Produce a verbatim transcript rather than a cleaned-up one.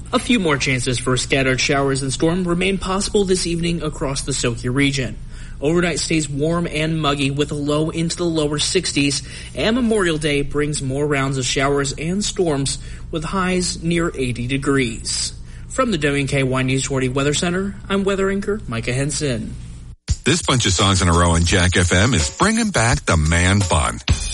A few more chances for scattered showers and storm remain possible this evening across the Soke region. Overnight stays warm and muggy with a low into the lower sixties, and Memorial Day brings more rounds of showers and storms with highs near eighty degrees. From the W K Y News twenty Weather Center, I'm weather anchor Micah Henson. This bunch of songs in a row on Jack F M is bringing back the man bun.